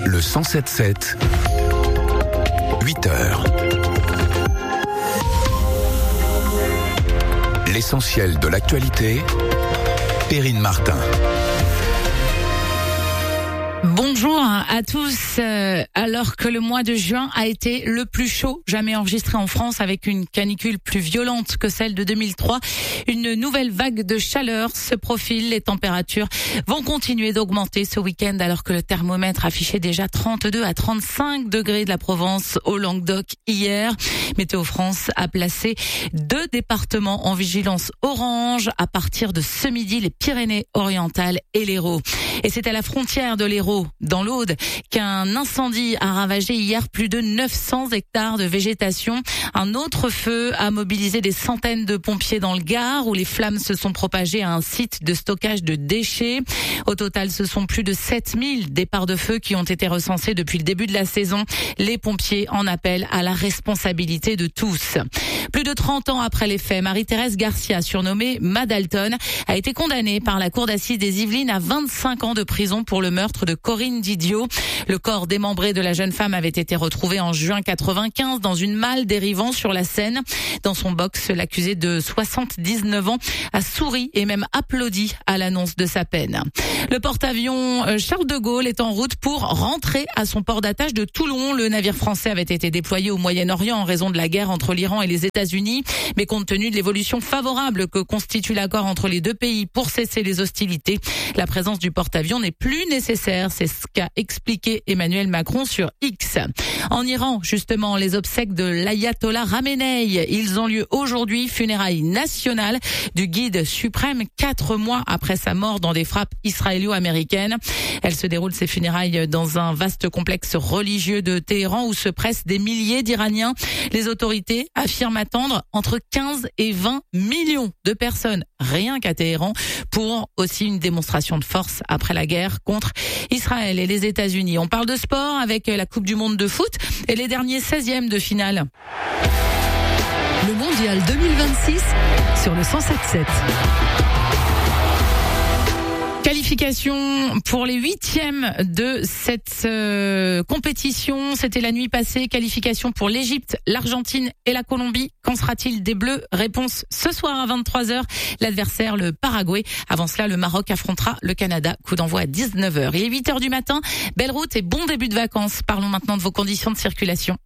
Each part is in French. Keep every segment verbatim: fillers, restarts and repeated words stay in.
Le cent sept sept, huit heures. L'essentiel de l'actualité, Perrine Martin. Bonjour à tous. Alors que le mois de juin a été le plus chaud jamais enregistré en France, avec une canicule plus violente que celle de deux mille trois, une nouvelle vague de chaleur se profile. Les températures vont continuer d'augmenter ce week-end, alors que le thermomètre affichait déjà trente-deux à trente-cinq degrés de la Provence au Languedoc hier. Météo France a placé deux départements en vigilance orange à partir de ce midi, les Pyrénées-Orientales et l'Hérault. Et c'est à la frontière de l'Hérault, dans l'Aude, qu'un incendie a ravagé hier plus de neuf cents hectares de végétation. Un autre feu a mobilisé des centaines de pompiers dans le Gard, où les flammes se sont propagées à un site de stockage de déchets. Au total, ce sont plus de sept mille départs de feu qui ont été recensés depuis le début de la saison. Les pompiers en appellent à la responsabilité de tous. Plus de trente ans après les faits, Marie-Thérèse Garcia, surnommée Madalton, a été condamnée par la cour d'assises des Yvelines à vingt-cinq ans de prison pour le meurtre de Corinne Didio. Le corps démembré de la jeune femme avait été retrouvé en juin quatre-vingt-quinze dans une malle dérivant sur la Seine. Dans son box, l'accusé de soixante-dix-neuf ans a souri et même applaudi à l'annonce de sa peine. Le porte-avions Charles de Gaulle est en route pour rentrer à son port d'attache de Toulon. Le navire français avait été déployé au Moyen-Orient en raison de la guerre entre l'Iran et les États-Unis, mais compte tenu de l'évolution favorable que constitue l'accord entre les deux pays pour cesser les hostilités, la présence du porte-avions n'est plus nécessaire. C'est ce qu'a expliqué Emmanuel Macron sur X. En Iran, justement, les obsèques de l'ayatollah Khamenei, ils ont lieu aujourd'hui, funérailles nationales du guide suprême, quatre mois après sa mort dans des frappes israélo-américaines. Elles se déroulent, ces funérailles, dans un vaste complexe religieux de Téhéran où se pressent des milliers d'Iraniens. Les autorités affirment attendre entre quinze et vingt millions de personnes, rien qu'à Téhéran, pour aussi une démonstration de force après la guerre contre Israël et les États-Unis. On parle de sport avec la Coupe du Monde de foot et les derniers seizièmes de finale. Le Mondial deux mille vingt-six sur le cent sept sept. Qualification pour les huitièmes de cette euh, compétition. C'était la nuit passée. Qualification pour l'Égypte, l'Argentine et la Colombie. Qu'en sera-t-il des Bleus? Réponse ce soir à vingt-trois heures. L'adversaire, le Paraguay. Avant cela, le Maroc affrontera le Canada. Coup d'envoi à dix-neuf heures. Il est huit heures du matin. Belle route et bon début de vacances. Parlons maintenant de vos conditions de circulation.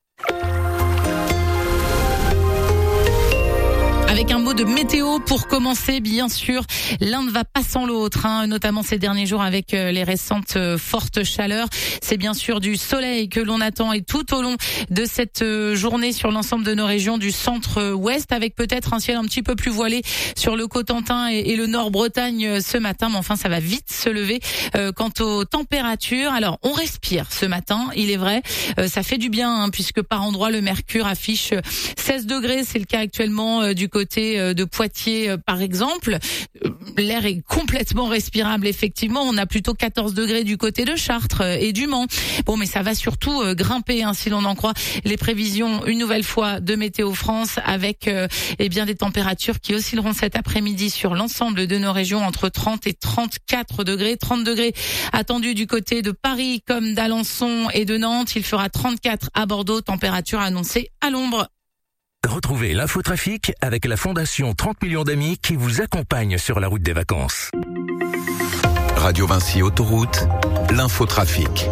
Avec un mot de météo pour commencer, bien sûr, l'un ne va pas sans l'autre, hein, notamment ces derniers jours avec les récentes fortes chaleurs. C'est bien sûr du soleil que l'on attend et tout au long de cette journée sur l'ensemble de nos régions du centre-ouest, avec peut-être un ciel un petit peu plus voilé sur le Cotentin et, et le Nord-Bretagne ce matin, mais enfin ça va vite se lever. Euh, quant aux températures, alors on respire ce matin, il est vrai, euh, ça fait du bien, hein, puisque par endroits le mercure affiche seize degrés, c'est le cas actuellement euh, du côté de Poitiers par exemple. L'air est complètement respirable, effectivement. On a plutôt quatorze degrés du côté de Chartres et du Mans. Bon, mais ça va surtout grimper, hein, si l'on en croit les prévisions une nouvelle fois de Météo France, avec euh, eh bien des températures qui oscilleront cet après-midi sur l'ensemble de nos régions entre trente et trente-quatre degrés. trente degrés attendus du côté de Paris comme d'Alençon et de Nantes. Il fera trente-quatre à Bordeaux, température annoncée à l'ombre. Retrouvez l'infotrafic avec la Fondation trente millions d'amis qui vous accompagne sur la route des vacances. Radio Vinci Autoroute, l'infotrafic.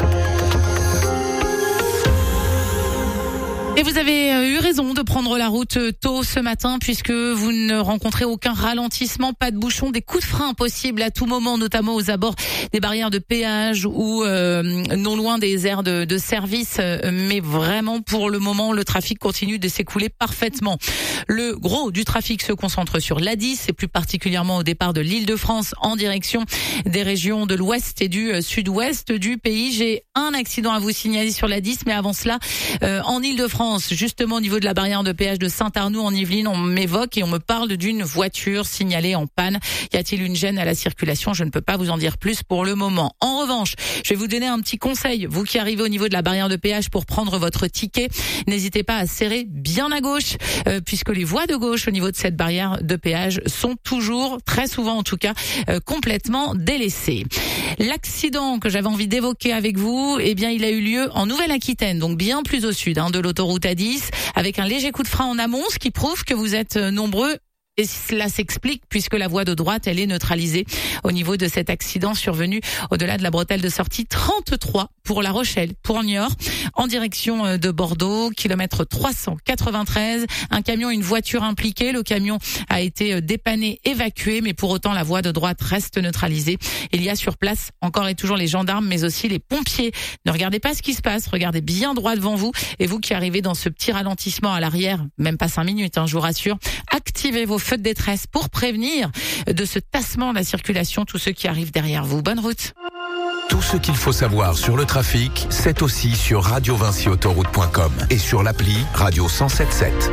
Et vous avez eu raison de prendre la route tôt ce matin, puisque vous ne rencontrez aucun ralentissement, pas de bouchons, des coups de frein possibles à tout moment, notamment aux abords des barrières de péage ou euh, non loin des aires de, de service. Mais vraiment, pour le moment, le trafic continue de s'écouler parfaitement. Le gros du trafic se concentre sur l'A dix, et plus particulièrement au départ de l'Île-de-France en direction des régions de l'ouest et du sud-ouest du pays. J'ai un accident à vous signaler sur l'A dix, mais avant cela, euh, en Île-de-France, France, justement au niveau de la barrière de péage de Saint-Arnoux en Yvelines, on m'évoque et on me parle d'une voiture signalée en panne. Y a-t-il une gêne à la circulation? Je ne peux pas vous en dire plus pour le moment. En revanche, je vais vous donner un petit conseil. Vous qui arrivez au niveau de la barrière de péage pour prendre votre ticket, n'hésitez pas à serrer bien à gauche, euh, puisque les voies de gauche au niveau de cette barrière de péage sont toujours, très souvent en tout cas, euh, complètement délaissées. L'accident que j'avais envie d'évoquer avec vous, eh bien, il a eu lieu en Nouvelle-Aquitaine, donc bien plus au sud hein, de l'autoroute A dix, avec un léger coup de frein en amont, ce qui prouve que vous êtes nombreux. Et cela s'explique puisque la voie de droite, elle est neutralisée au niveau de cet accident survenu au-delà de la bretelle de sortie trente-trois pour La Rochelle, pour Niort, en direction de Bordeaux, kilomètre trois cent quatre-vingt-treize. Un camion, une voiture impliquée. Le camion a été dépanné, évacué, mais pour autant la voie de droite reste neutralisée. Il y a sur place encore et toujours les gendarmes, mais aussi les pompiers. Ne regardez pas ce qui se passe, regardez bien droit devant vous. Et vous qui arrivez dans ce petit ralentissement à l'arrière, même pas cinq minutes, hein, je vous rassure, activez vos feux de détresse pour prévenir de ce tassement de la circulation tous ceux qui arrivent derrière vous. Bonne route. Tout ce qu'il faut savoir sur le trafic, c'est aussi sur radio vinci autoroute point com et sur l'appli Radio cent sept sept.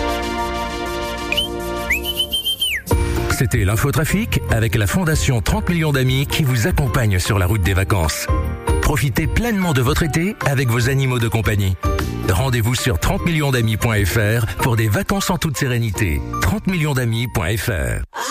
C'était l'infotrafic avec la Fondation trente millions d'amis qui vous accompagne sur la route des vacances. Profitez pleinement de votre été avec vos animaux de compagnie. Rendez-vous sur trente millions d'amis point f r pour des vacances en toute sérénité. trente millions d'amis point f r